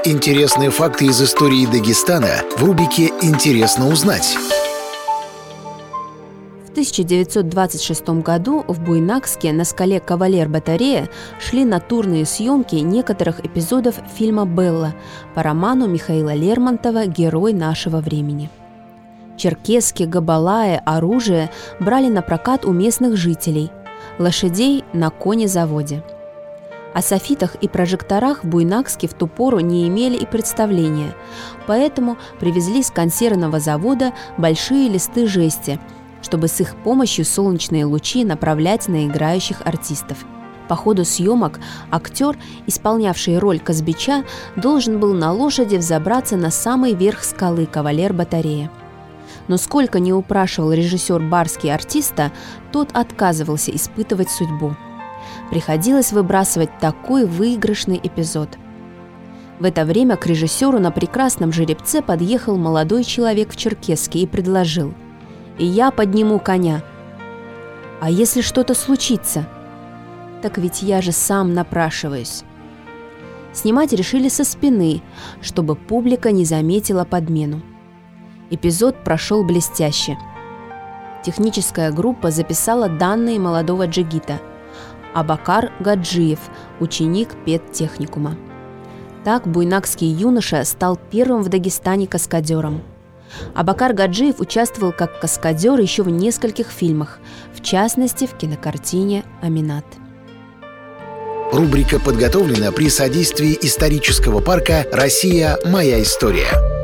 Интересные факты из истории Дагестана в рубрике «Интересно узнать». В 1926 году в Буйнакске на скале Кавалер-Батарея шли натурные съемки некоторых эпизодов фильма «Белла» по роману Михаила Лермонтова «Герой нашего времени». Черкески, габалаи, оружие брали на прокат у местных жителей, лошадей на конезаводе. О софитах и прожекторах в Буйнакске в ту пору не имели и представления, поэтому привезли с консервного завода большие листы жести, чтобы с их помощью солнечные лучи направлять на играющих артистов. По ходу съемок актер, исполнявший роль Казбича, должен был на лошади взобраться на самый верх скалы Кавалер-Батарея. Но сколько ни упрашивал режиссер Барский артиста, тот отказывался испытывать судьбу. Приходилось выбрасывать такой выигрышный эпизод. В это время к режиссеру на прекрасном жеребце подъехал молодой человек в черкеске и предложил: «И я подниму коня». «А если что-то случится?» «Так ведь я же сам напрашиваюсь». Снимать решили со спины, чтобы публика не заметила подмену. Эпизод прошел блестяще. Техническая группа записала данные молодого джигита – Абакар Гаджиев, ученик педтехникума. Так буйнакский юноша стал первым в Дагестане каскадером. Абакар Гаджиев участвовал как каскадер еще в нескольких фильмах, в частности в кинокартине «Аминат». Рубрика подготовлена при содействии исторического парка «Россия. Моя история».